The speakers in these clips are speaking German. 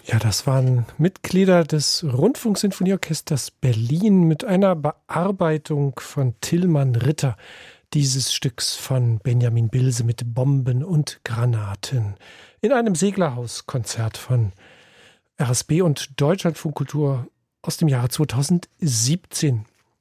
Ja, das waren Mitglieder des Rundfunksinfonieorchesters Berlin mit einer Bearbeitung von Tillmann Ritter dieses Stücks von Benjamin Bilse mit Bomben und Granaten in einem Seglerhauskonzert von RSB und Deutschlandfunk Kultur aus dem Jahre 2017.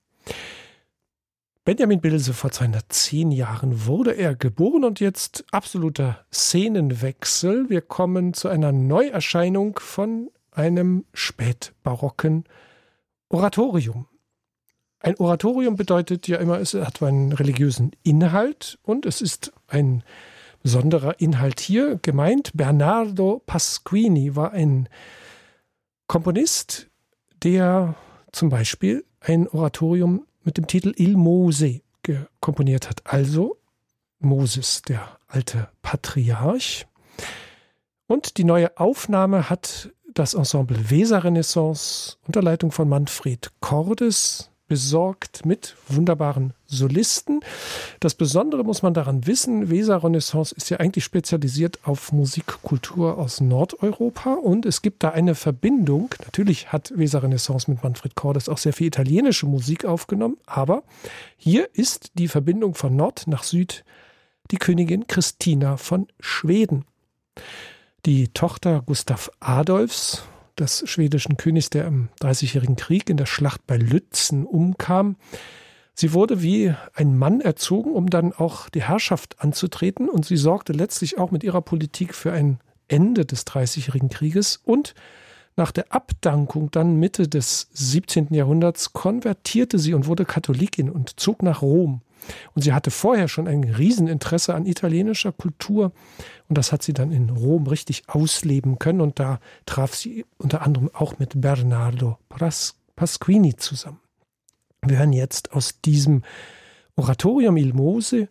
Benjamin Bilse, vor 210 Jahren wurde er geboren und jetzt absoluter Szenenwechsel. Wir kommen zu einer Neuerscheinung von einem spätbarocken Oratorium. Ein Oratorium bedeutet ja immer, es hat einen religiösen Inhalt und es ist ein besonderer Inhalt hier gemeint. Bernardo Pasquini war ein Komponist, der zum Beispiel ein Oratorium mit dem Titel Il Mose komponiert hat. Also Moses, der alte Patriarch. Und die neue Aufnahme hat das Ensemble Weser-Renaissance unter Leitung von Manfred Cordes besorgt mit wunderbaren Solisten. Das Besondere muss man daran wissen, Weser-Renaissance ist ja eigentlich spezialisiert auf Musikkultur aus Nordeuropa und es gibt da eine Verbindung. Natürlich hat Weser-Renaissance mit Manfred Cordes auch sehr viel italienische Musik aufgenommen, aber hier ist die Verbindung von Nord nach Süd die Königin Christina von Schweden. Die Tochter Gustav Adolfs, des schwedischen Königs, der im Dreißigjährigen Krieg in der Schlacht bei Lützen umkam. Sie wurde wie ein Mann erzogen, um dann auch die Herrschaft anzutreten und sie sorgte letztlich auch mit ihrer Politik für ein Ende des Dreißigjährigen Krieges und nach der Abdankung dann Mitte des 17. Jahrhunderts konvertierte sie und wurde Katholikin und zog nach Rom. Und sie hatte vorher schon ein Rieseninteresse an italienischer Kultur und das hat sie dann in Rom richtig ausleben können und da traf sie unter anderem auch mit Bernardo Pasquini zusammen. Wir hören jetzt aus diesem Oratorium Il Mose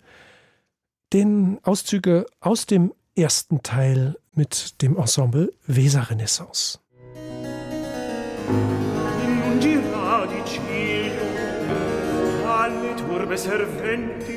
den Auszüge aus dem ersten Teil mit dem Ensemble Weser-Renaissance. Alle turbe serventi